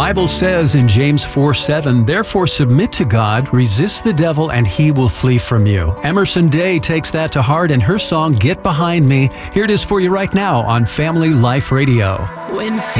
Bible says in James 4:7, therefore submit to God, resist the devil, and he will flee from you. Emerson Day takes that to heart in her song, Get Behind Me. Here it is for you right now on Family Life Radio. When